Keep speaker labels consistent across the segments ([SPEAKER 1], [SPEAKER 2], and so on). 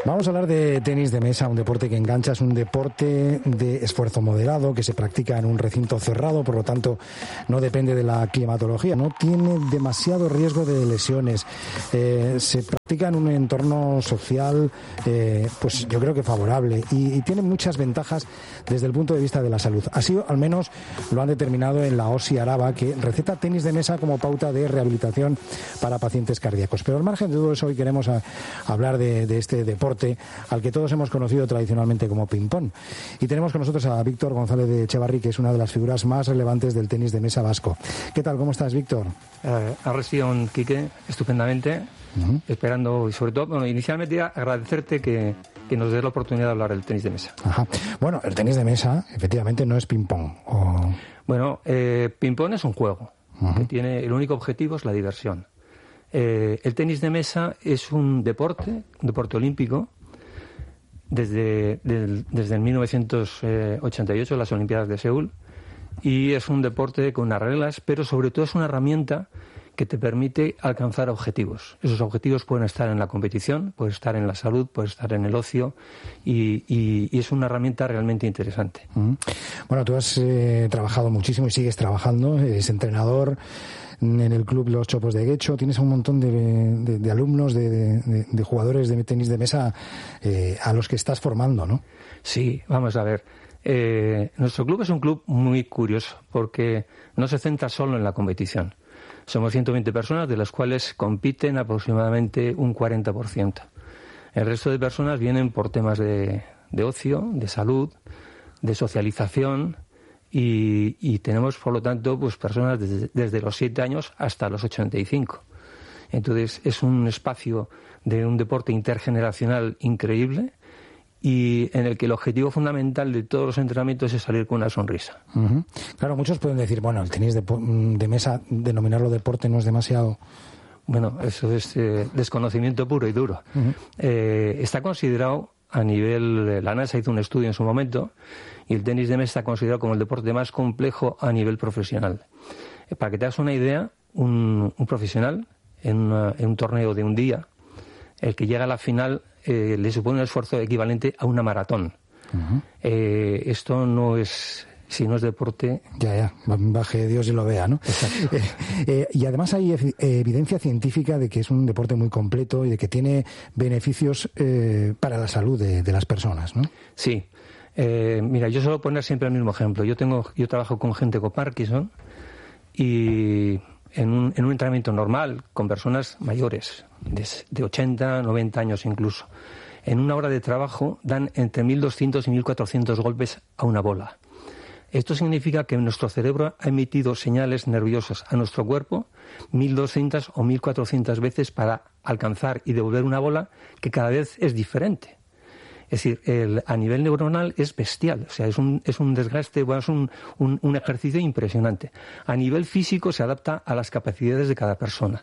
[SPEAKER 1] Vamos a hablar de tenis de mesa, un deporte que engancha, es un deporte de esfuerzo moderado que se practica en un recinto cerrado, por lo tanto no depende de la climatología, no tiene demasiado riesgo de lesiones, se practica en un entorno social pues yo creo que favorable y tiene muchas ventajas desde el punto de vista de la salud. Así al menos lo han determinado en la OSI Araba, que receta tenis de mesa como pauta de rehabilitación para pacientes cardíacos. Pero al margen de todo eso, hoy queremos hablar de este deporte al que todos hemos conocido tradicionalmente como ping-pong. Y tenemos con nosotros a Víctor González de Echevarri, que es una de las figuras más relevantes del tenis de mesa vasco. ¿Qué tal? ¿Cómo estás, Víctor?
[SPEAKER 2] Ha recibido un Quique estupendamente, esperando, y sobre todo, bueno, inicialmente agradecerte que nos dé la oportunidad de hablar del tenis de mesa.
[SPEAKER 1] Ajá. Bueno, el tenis de mesa, efectivamente, no es ping-pong.
[SPEAKER 2] Bueno, ping-pong es un juego que tiene, el único objetivo es la diversión. El tenis de mesa es un deporte olímpico desde el 1988, las Olimpiadas de Seúl, y es un deporte con unas reglas, pero sobre todo es una herramienta que te permite alcanzar objetivos. Esos objetivos pueden estar en la competición, pueden estar en la salud, pueden estar en el ocio y es una herramienta realmente interesante.
[SPEAKER 1] Bueno, tú has trabajado muchísimo y sigues trabajando, eres entrenador en el club Los Chopos de Guecho, tienes un montón de alumnos, de jugadores de tenis de mesa a los que estás formando, ¿no?
[SPEAKER 2] Sí, vamos a ver. Nuestro club es un club muy curioso porque no se centra solo en la competición. Somos 120 personas, de las cuales compiten aproximadamente un 40%. El resto de personas vienen por temas de ocio, de salud, de socialización y tenemos, por lo tanto, pues personas desde los 7 años hasta los 85. Entonces, es un espacio de un deporte intergeneracional increíble y en el que el objetivo fundamental de todos los entrenamientos es salir con una sonrisa.
[SPEAKER 1] Claro, muchos pueden decir, bueno, el tenis de mesa, denominarlo deporte no es demasiado...
[SPEAKER 2] Bueno, eso es desconocimiento puro y duro. Está considerado a nivel... La NASA hizo un estudio en su momento y el tenis de mesa está considerado como el deporte más complejo a nivel profesional. Para que te hagas una idea, un profesional en un torneo de un día, el que llega a la final le supone un esfuerzo equivalente a una maratón. Esto no es... Si no es deporte...
[SPEAKER 1] Ya, baje Dios y lo vea, ¿no?
[SPEAKER 2] Exacto.
[SPEAKER 1] Y además hay evidencia científica de que es un deporte muy completo y de que tiene beneficios para la salud de las personas, ¿no?
[SPEAKER 2] Sí. Mira, yo suelo poner siempre el mismo ejemplo. Yo trabajo con gente con Parkinson y en un entrenamiento normal, con personas mayores, de 80, 90 años incluso, en una hora de trabajo dan entre 1.200 y 1.400 golpes a una bola. Esto significa que nuestro cerebro ha emitido señales nerviosas a nuestro cuerpo 1.200 o 1.400 veces para alcanzar y devolver una bola que cada vez es diferente. Es decir, a nivel neuronal es bestial, o sea, es un desgaste, bueno, es un ejercicio impresionante. A nivel físico se adapta a las capacidades de cada persona.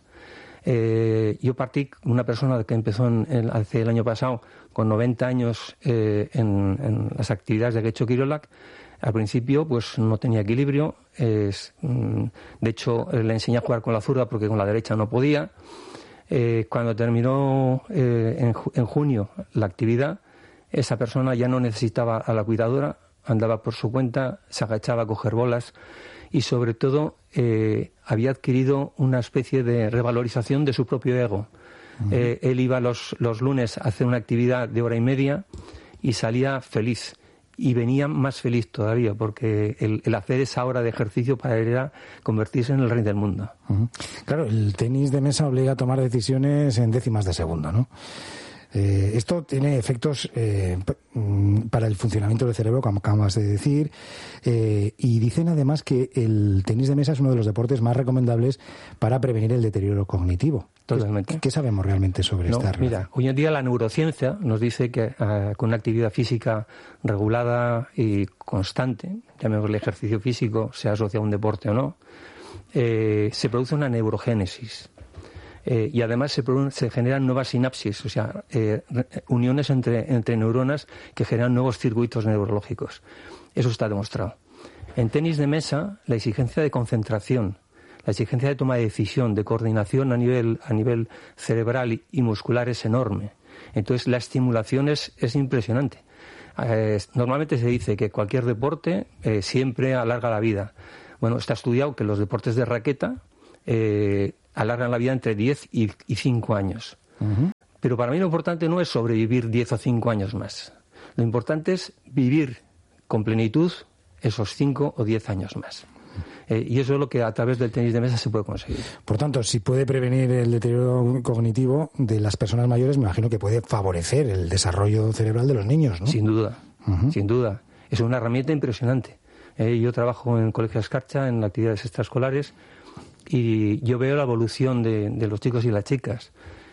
[SPEAKER 2] Yo partí con una persona que empezó hace el año pasado con 90 años en las actividades de Guecho Kirolak. Al principio pues no tenía equilibrio, de hecho le enseñé a jugar con la zurda porque con la derecha no podía. Cuando terminó en junio la actividad, esa persona ya no necesitaba a la cuidadora, andaba por su cuenta, se agachaba a coger bolas y sobre todo había adquirido una especie de revalorización de su propio ego. Él iba los lunes a hacer una actividad de hora y media y salía feliz. Y venía más feliz todavía, porque el hacer esa hora de ejercicio para él era convertirse en el rey del mundo.
[SPEAKER 1] Claro, el tenis de mesa obliga a tomar decisiones en décimas de segundo, ¿no? Esto tiene efectos para el funcionamiento del cerebro, como acabas de decir, y dicen además que el tenis de mesa es uno de los deportes más recomendables para prevenir el deterioro cognitivo.
[SPEAKER 2] Totalmente.
[SPEAKER 1] ¿Qué sabemos realmente sobre esta relación?
[SPEAKER 2] Mira, hoy en día la neurociencia nos dice que con una actividad física regulada y constante, llamémosle ejercicio físico, sea asociado a un deporte o no, se produce una neurogénesis. Y además se generan nuevas sinapsis, o sea, uniones entre neuronas que generan nuevos circuitos neurológicos. Eso está demostrado. En tenis de mesa, la exigencia de concentración, la exigencia de toma de decisión, de coordinación a nivel cerebral y muscular es enorme. Entonces la estimulación es impresionante. Normalmente se dice que cualquier deporte siempre alarga la vida. Bueno, está estudiado que los deportes de raqueta alargan la vida entre 10 y 5 años. Uh-huh. Pero para mí lo importante no es sobrevivir 10 o 5 años más. Lo importante es vivir con plenitud esos 5 o 10 años más. Y eso es lo que a través del tenis de mesa se puede conseguir.
[SPEAKER 1] Por tanto, si puede prevenir el deterioro cognitivo de las personas mayores, me imagino que puede favorecer el desarrollo cerebral de los niños, ¿no?
[SPEAKER 2] Sin duda, sin duda. Es una herramienta impresionante. Yo trabajo en Colegio Escarcha, en actividades extraescolares, y yo veo la evolución de los chicos y las chicas.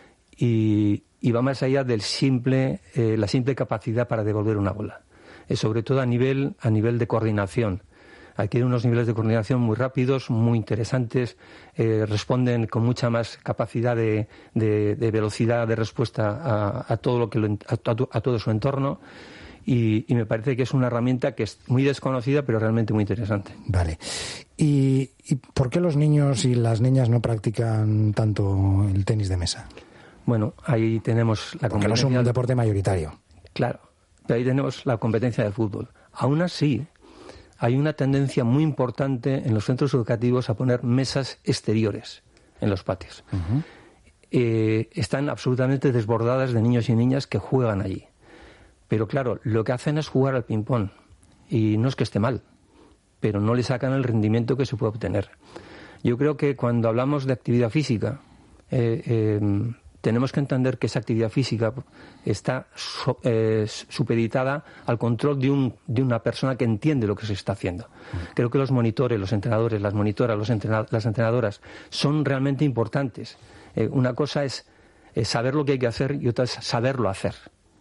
[SPEAKER 2] Y va más allá del la simple capacidad para devolver una bola. Sobre todo a nivel de coordinación. Adquieren unos niveles de coordinación muy rápidos, muy interesantes, responden con mucha más capacidad de velocidad de respuesta a todo a todo su entorno, y me parece que es una herramienta que es muy desconocida pero realmente muy interesante.
[SPEAKER 1] Vale. ¿Y por qué los niños y las niñas no practican tanto el tenis de mesa?
[SPEAKER 2] Bueno, ahí tenemos la competencia.
[SPEAKER 1] Porque no es un deporte mayoritario.
[SPEAKER 2] Claro, pero ahí tenemos la competencia del fútbol. Aún así, hay una tendencia muy importante en los centros educativos a poner mesas exteriores en los patios. Uh-huh. Están absolutamente desbordadas de niños y niñas que juegan allí. Pero claro, lo que hacen es jugar al ping-pong. Y no es que esté mal, pero no le sacan el rendimiento que se puede obtener. Yo creo que cuando hablamos de actividad física, tenemos que entender que esa actividad física está supeditada al control de una persona que entiende lo que se está haciendo. Creo que los monitores, los entrenadores, las monitoras, las entrenadoras son realmente importantes. Una cosa es saber lo que hay que hacer y otra es saberlo hacer.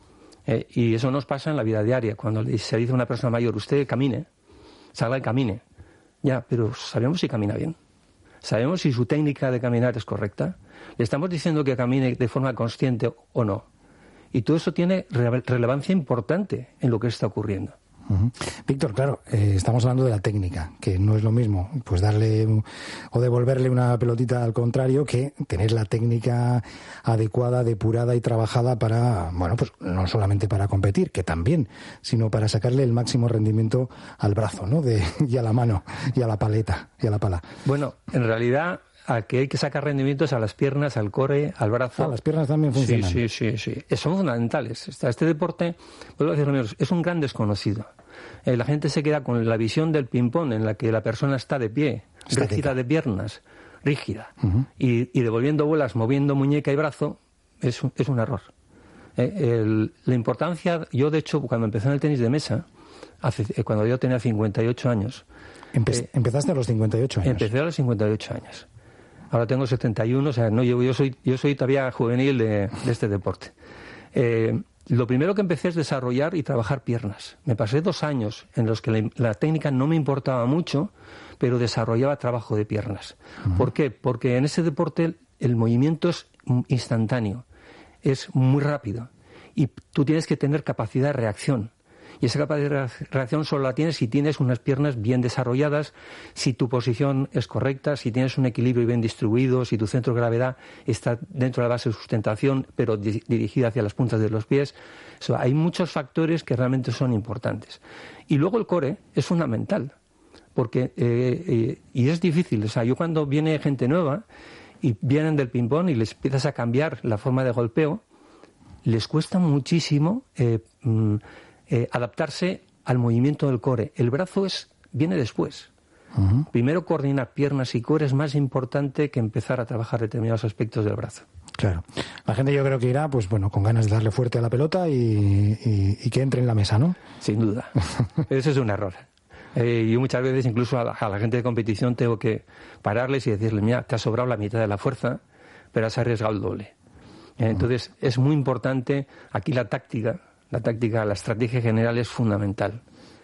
[SPEAKER 2] Y eso nos pasa en la vida diaria. Cuando se dice a una persona mayor, usted camine, salga y camine. Ya, pero ¿sabemos si camina bien? ¿Sabemos si su técnica de caminar es correcta? ¿Le estamos diciendo que camine de forma consciente o no? Y todo eso tiene relevancia importante en lo que está ocurriendo.
[SPEAKER 1] Uh-huh. Víctor, claro, estamos hablando de la técnica, que no es lo mismo pues darle o devolverle una pelotita al contrario que tener la técnica adecuada, depurada y trabajada para, bueno, pues no solamente para competir, que también, sino para sacarle el máximo rendimiento al brazo, ¿no? Y a la mano, y a la paleta, y a la pala.
[SPEAKER 2] Bueno, en realidad a que hay que sacar rendimientos a las piernas, al core, al brazo.
[SPEAKER 1] Las piernas también funcionan.
[SPEAKER 2] Sí. Son fundamentales. Este deporte, vuelvo a decirlo, es un gran desconocido. La gente se queda con la visión del ping-pong en la que la persona está de pie, rígida de piernas, rígida, uh-huh. y devolviendo bolas, moviendo muñeca y brazo, es un error. La importancia, yo de hecho, cuando empecé en el tenis de mesa, cuando yo tenía 58 años...
[SPEAKER 1] ¿Empezaste a los 58 años?
[SPEAKER 2] Empecé a los 58 años. Ahora tengo 71, o sea, no, yo soy todavía juvenil de este deporte. Lo primero que empecé es desarrollar y trabajar piernas. Me pasé 2 años en los que la técnica no me importaba mucho, pero desarrollaba trabajo de piernas. Uh-huh. ¿Por qué? Porque en ese deporte el movimiento es instantáneo, es muy rápido y tú tienes que tener capacidad de reacción. Y esa capacidad de reacción solo la tienes si tienes unas piernas bien desarrolladas, si tu posición es correcta, si tienes un equilibrio bien distribuido, si tu centro de gravedad está dentro de la base de sustentación, pero dirigida hacia las puntas de los pies. Hay muchos factores que realmente son importantes. Y luego el core es fundamental, porque y es difícil. O sea, yo cuando viene gente nueva y vienen del ping-pong y les empiezas a cambiar la forma de golpeo, les cuesta muchísimo adaptarse al movimiento del core. El brazo viene después. Uh-huh. Primero coordinar piernas y core es más importante que empezar a trabajar determinados aspectos del brazo.
[SPEAKER 1] Claro. La gente yo creo que irá, pues bueno, con ganas de darle fuerte a la pelota y que entre en la mesa, ¿no?
[SPEAKER 2] Sin duda. Eso es un error. Yo muchas veces incluso a la gente de competición tengo que pararles y decirles, mira, te ha sobrado la mitad de la fuerza, pero has arriesgado el doble. Entonces es muy importante aquí la táctica, la estrategia general es fundamental.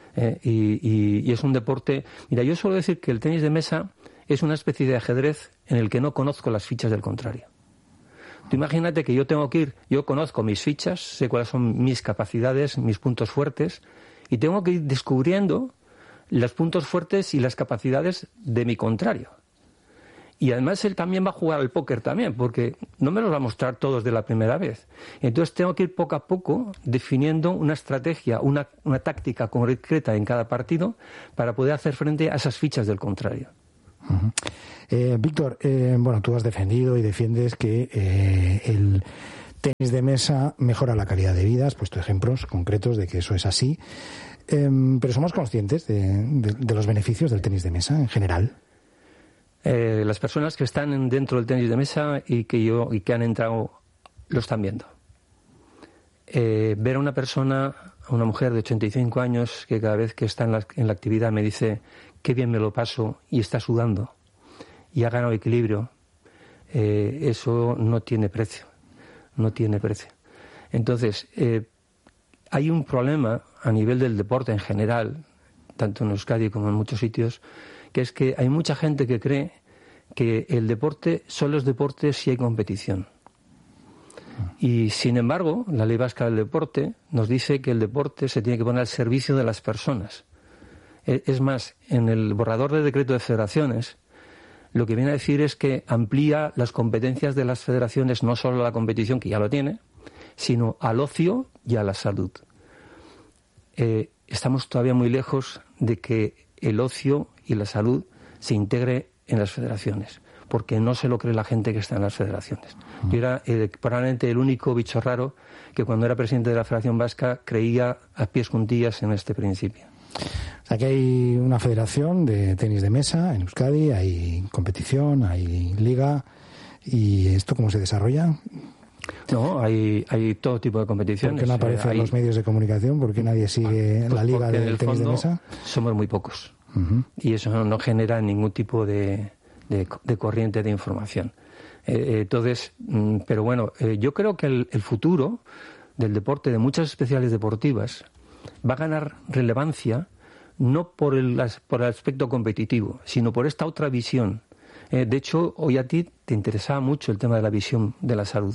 [SPEAKER 2] Y es un deporte... Mira, yo suelo decir que el tenis de mesa es una especie de ajedrez en el que no conozco las fichas del contrario. Tú imagínate que yo tengo que ir... Yo conozco mis fichas, sé cuáles son mis capacidades, mis puntos fuertes, y tengo que ir descubriendo los puntos fuertes y las capacidades de mi contrario. Y además él también va a jugar al póker también, porque no me los va a mostrar todos de la primera vez. Entonces tengo que ir poco a poco definiendo una estrategia, una táctica concreta en cada partido para poder hacer frente a esas fichas del contrario.
[SPEAKER 1] Víctor, bueno, tú has defendido y defiendes que el tenis de mesa mejora la calidad de vida, has puesto ejemplos concretos de que eso es así, pero ¿somos conscientes de los beneficios del tenis de mesa en general?
[SPEAKER 2] Las personas que están dentro del tenis de mesa y que han entrado lo están viendo. Ver a una persona, a una mujer de 85 años que cada vez que está en la actividad me dice qué bien me lo paso y está sudando y ha ganado equilibrio, eso no tiene precio. No tiene precio. Entonces, hay un problema a nivel del deporte en general, tanto en Euskadi como en muchos sitios, que es que hay mucha gente que cree que el deporte solo es deporte si hay competición. Y, sin embargo, la Ley Vasca del Deporte nos dice que el deporte se tiene que poner al servicio de las personas. Es más, en el borrador de decreto de federaciones, lo que viene a decir es que amplía las competencias de las federaciones no solo a la competición, que ya lo tiene, sino al ocio y a la salud. Estamos todavía muy lejos de que el ocio y la salud se integre en las federaciones, porque no se lo cree la gente que está en las federaciones. Yo era probablemente el único bicho raro que cuando era presidente de la Federación Vasca creía a pies juntillas en este principio.
[SPEAKER 1] O sea que hay una federación de tenis de mesa en Euskadi, hay competición, hay liga, ¿y esto cómo se desarrolla?
[SPEAKER 2] No, hay todo tipo de competiciones.
[SPEAKER 1] ¿Por qué no aparece en los medios de comunicación? ¿Por qué nadie sigue la liga del tenis de mesa?
[SPEAKER 2] Somos muy pocos. Y eso no genera ningún tipo de corriente de información. Entonces, pero bueno, yo creo que el futuro del deporte, de muchas especiales deportivas, va a ganar relevancia no por el aspecto competitivo, sino por esta otra visión. De hecho, hoy a ti te interesaba mucho el tema de la visión de la salud.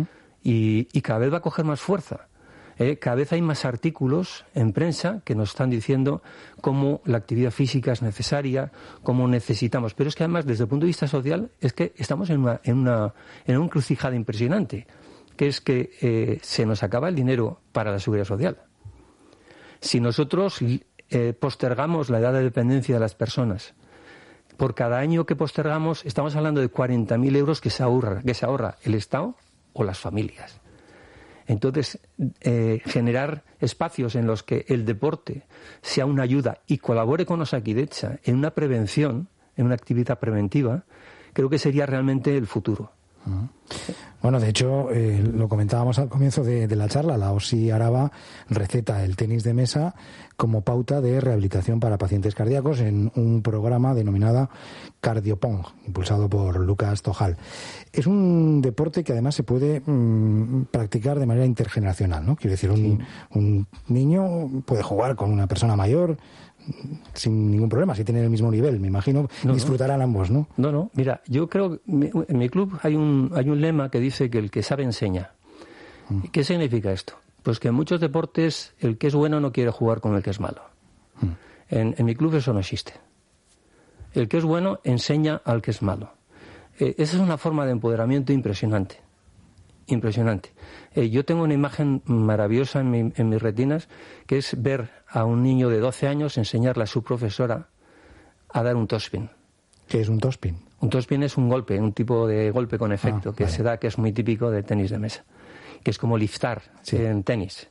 [SPEAKER 2] Y cada vez va a coger más fuerza. Cada vez hay más artículos en prensa que nos están diciendo cómo la actividad física es necesaria, cómo necesitamos. Pero es que además, desde el punto de vista social, es que estamos en una encrucijada impresionante, que es que se nos acaba el dinero para la seguridad social. Si nosotros postergamos la edad de dependencia de las personas, por cada año que postergamos, estamos hablando de 40.000 euros que se ahorra el Estado o las familias. Entonces, generar espacios en los que el deporte sea una ayuda y colabore con Osakidetza en una prevención, en una actividad preventiva, creo que sería realmente el futuro.
[SPEAKER 1] Bueno, de hecho, lo comentábamos al comienzo de la charla, la OSI Araba receta el tenis de mesa como pauta de rehabilitación para pacientes cardíacos en un programa denominado Cardiopong, impulsado por Lucas Tojal. Es un deporte que además se puede practicar de manera intergeneracional, ¿no? Quiero decir, un niño puede jugar con una persona mayor sin ningún problema, si tienen el mismo nivel, me imagino, disfrutarán ambos, ¿no?
[SPEAKER 2] No, mira, yo creo que en mi club hay un lema que dice que el que sabe enseña. ¿Qué significa esto? Pues que en muchos deportes el que es bueno no quiere jugar con el que es malo. En mi club eso no existe. El que es bueno enseña al que es malo. Esa es una forma de empoderamiento impresionante. Impresionante. Yo tengo una imagen maravillosa en mis retinas, que es ver a un niño de 12 años enseñarle a su profesora a dar un topspin.
[SPEAKER 1] ¿Qué es un topspin?
[SPEAKER 2] Un topspin es un golpe, un tipo de golpe con efecto que se da, que es muy típico del tenis de mesa, que es como liftar en tenis.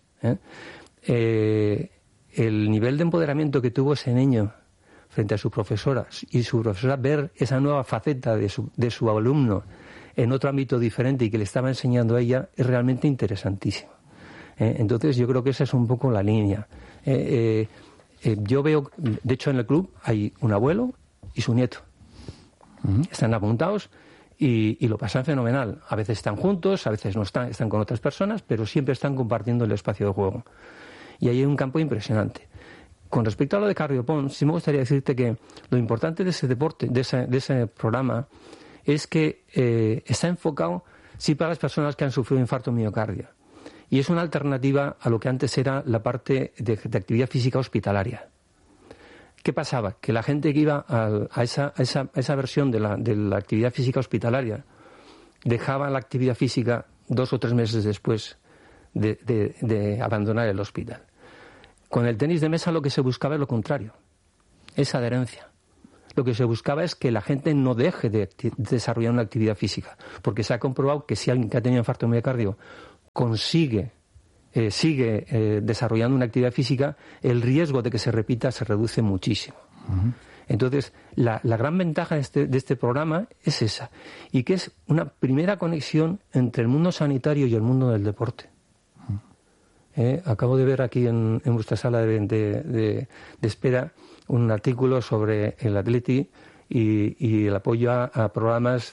[SPEAKER 2] El nivel de empoderamiento que tuvo ese niño frente a su profesora y su profesora ver esa nueva faceta de su alumno en otro ámbito diferente y que le estaba enseñando a ella es realmente interesantísimo. Entonces yo creo que esa es un poco la línea. Yo veo, de hecho en el club hay un abuelo y su nieto. Están apuntados y lo pasan fenomenal. A veces están juntos, a veces no están con otras personas, pero siempre están compartiendo el espacio de juego. Y ahí hay un campo impresionante. Con respecto a lo de Cardiopong, sí me gustaría decirte que lo importante de ese deporte, de ese programa, es que está enfocado sí para las personas que han sufrido infarto miocardio. Y es una alternativa a lo que antes era la parte de actividad física hospitalaria. ¿Qué pasaba? Que la gente que iba a esa versión de la actividad física hospitalaria dejaba la actividad física 2 o 3 meses después de abandonar el hospital. Con el tenis de mesa lo que se buscaba es lo contrario, es adherencia. Lo que se buscaba es que la gente no deje de desarrollar una actividad física, porque se ha comprobado que si alguien que ha tenido infarto miocardio sigue desarrollando una actividad física, el riesgo de que se repita se reduce muchísimo. Uh-huh. Entonces, la gran ventaja de este programa es esa, y que es una primera conexión entre el mundo sanitario y el mundo del deporte. Acabo de ver aquí en vuestra sala de espera un artículo sobre el Athletic y el apoyo a programas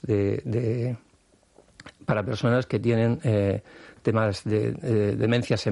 [SPEAKER 2] para personas que tienen temas de demencias,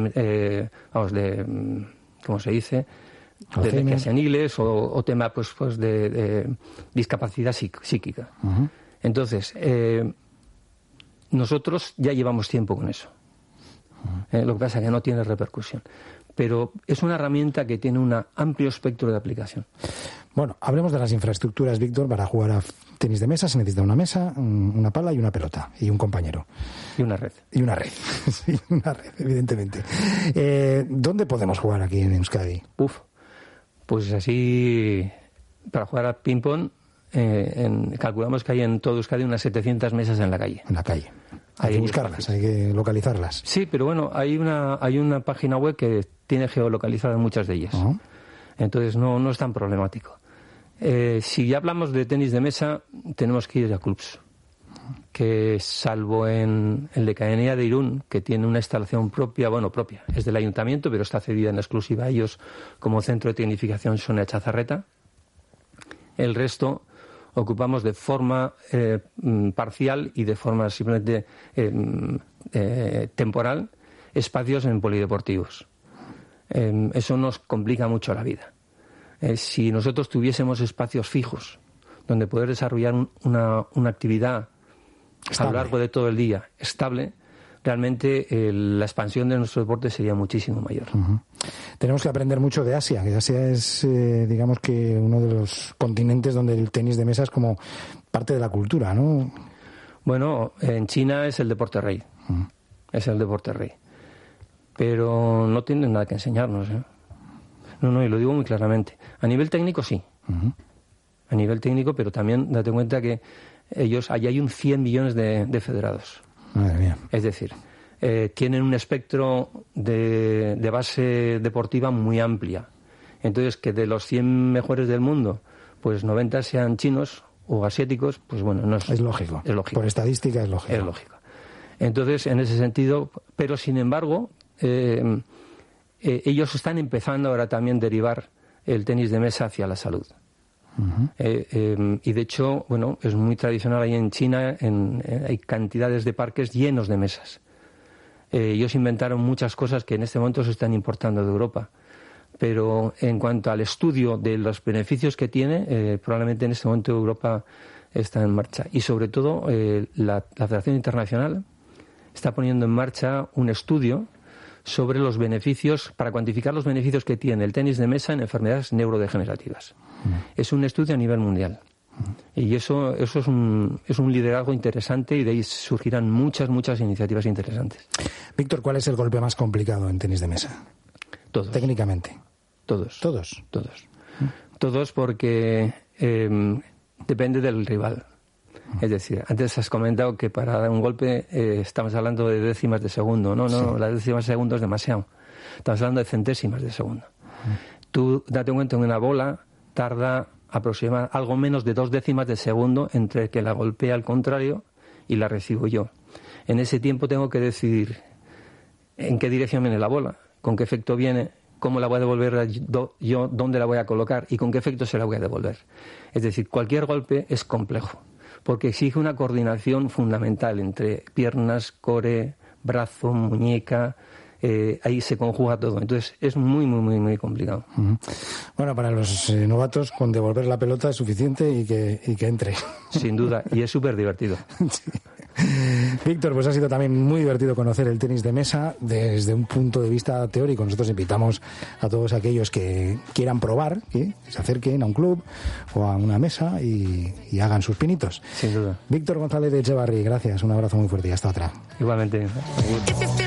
[SPEAKER 2] ¿cómo se dice? De demencias seniles o tema pues de discapacidad psíquica. Uh-huh. Entonces, nosotros ya llevamos tiempo con eso. Lo que pasa es que no tiene repercusión. Pero es una herramienta que tiene un amplio espectro de aplicación.
[SPEAKER 1] Bueno, hablemos de las infraestructuras, Víctor. Para jugar a tenis de mesa se necesita una mesa, una pala y una pelota. Y un compañero.
[SPEAKER 2] Y una red.
[SPEAKER 1] Y una red. Sí, una red, evidentemente. ¿Dónde podemos jugar aquí en Euskadi?
[SPEAKER 2] Pues así, para jugar a ping-pong, calculamos que hay en todo Euskadi unas 700 mesas en la calle.
[SPEAKER 1] En la calle. Hay que buscarlas, hay que localizarlas.
[SPEAKER 2] Sí, pero bueno, hay una página web que tiene geolocalizadas muchas de ellas. Uh-huh. Entonces no es tan problemático. Si ya hablamos de tenis de mesa, tenemos que ir a clubs. Que salvo en el de Caenea de Irún, que tiene una instalación propia, es del ayuntamiento, pero está cedida en exclusiva a ellos como centro de tecnificación Sonia Chazarreta. El resto ocupamos de forma parcial y de forma simplemente temporal espacios en polideportivos. Eso nos complica mucho la vida. Si nosotros tuviésemos espacios fijos donde poder desarrollar una actividad estable a lo largo de todo el día, estable, realmente la expansión de nuestro deporte sería muchísimo mayor.
[SPEAKER 1] Uh-huh. Tenemos que aprender mucho de Asia, que Asia es, digamos que uno de los continentes donde el tenis de mesa es como parte de la cultura, ¿no?
[SPEAKER 2] Bueno, en China es el deporte rey. Uh-huh. Es el deporte rey. Pero no tienen nada que enseñarnos, ¿eh? No, y lo digo muy claramente. A nivel técnico, sí. Uh-huh. A nivel técnico, pero también date cuenta que allí hay 100 millones de federados.
[SPEAKER 1] Madre mía.
[SPEAKER 2] Es decir, tienen un espectro de base deportiva muy amplia. Entonces, que de los 100 mejores del mundo, pues 90 sean chinos o asiáticos, pues bueno, no es
[SPEAKER 1] lógico.
[SPEAKER 2] Es lógico.
[SPEAKER 1] Por estadística es lógico.
[SPEAKER 2] Es lógico. Entonces, en ese sentido, pero sin embargo, ellos están empezando ahora también a derivar el tenis de mesa hacia la salud. Uh-huh. Y de hecho, bueno, es muy tradicional ahí en China, hay cantidades de parques llenos de mesas. Ellos inventaron muchas cosas que en este momento se están importando de Europa, pero en cuanto al estudio de los beneficios que tiene, probablemente en este momento Europa está en marcha. Y sobre todo, la Federación Internacional está poniendo en marcha un estudio sobre los beneficios, para cuantificar los beneficios que tiene el tenis de mesa en enfermedades neurodegenerativas. Es un estudio a nivel mundial. Y eso es un liderazgo interesante, y de ahí surgirán muchas iniciativas interesantes.
[SPEAKER 1] Víctor, ¿cuál es el golpe más complicado en tenis de mesa?
[SPEAKER 2] Todos.
[SPEAKER 1] Técnicamente.
[SPEAKER 2] Todos.
[SPEAKER 1] ¿Todos?
[SPEAKER 2] Todos. Todos porque depende del rival. Es decir, antes has comentado que para dar un golpe estamos hablando de décimas de segundo. No, sí. Las décimas de segundo es demasiado. Estamos hablando de centésimas de segundo. Tú date cuenta, en una bola tarda aproximadamente algo menos de 2 décimas de segundo entre que la golpea al contrario y la recibo yo. En ese tiempo tengo que decidir en qué dirección viene la bola, con qué efecto viene, cómo la voy a devolver yo, dónde la voy a colocar y con qué efecto se la voy a devolver. Es decir, cualquier golpe es complejo, porque exige una coordinación fundamental entre piernas, core, brazo, muñeca. Ahí se conjuga todo. Entonces es muy complicado.
[SPEAKER 1] Bueno, para los novatos, con devolver la pelota es suficiente y que entre.
[SPEAKER 2] Sin duda, y es súper divertido.
[SPEAKER 1] Sí. Víctor, pues ha sido también muy divertido conocer el tenis de mesa desde un punto de vista teórico. Nosotros invitamos a todos aquellos que quieran probar, que se acerquen a un club o a una mesa y hagan sus pinitos.
[SPEAKER 2] Sin duda.
[SPEAKER 1] Víctor González de Echevarri, gracias, un abrazo muy fuerte y hasta otra.
[SPEAKER 2] Igualmente.